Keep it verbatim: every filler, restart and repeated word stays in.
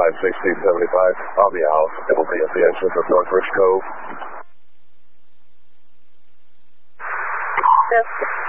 five sixteen seventy-five. I'll be out. It'll be at the entrance of Northridge Cove. That's